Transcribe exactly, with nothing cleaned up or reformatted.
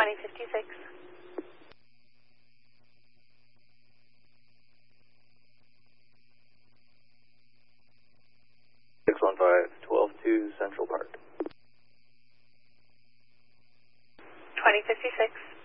twenty fifty-six. six one five, twelve two Central Park. twenty fifty-six.